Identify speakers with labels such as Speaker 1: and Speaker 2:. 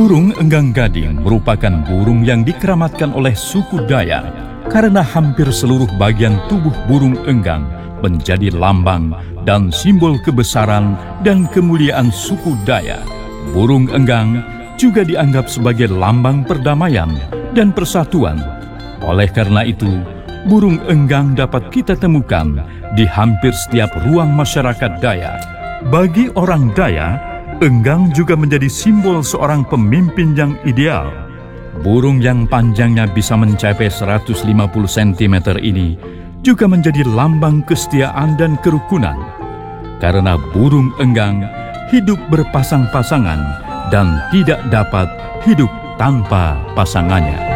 Speaker 1: Burung enggang gading merupakan burung yang dikeramatkan oleh suku Dayak karena hampir seluruh bagian tubuh burung enggang menjadi lambang dan simbol kebesaran dan kemuliaan suku Dayak. Burung enggang juga dianggap sebagai lambang perdamaian dan persatuan. Oleh karena itu, burung enggang dapat kita temukan di hampir setiap ruang masyarakat Dayak. Bagi orang Dayak, enggang juga menjadi simbol seorang pemimpin yang ideal. Burung yang panjangnya bisa mencapai 150 cm ini juga menjadi lambang kesetiaan dan kerukunan. Karena burung enggang hidup berpasang-pasangan dan tidak dapat hidup tanpa pasangannya.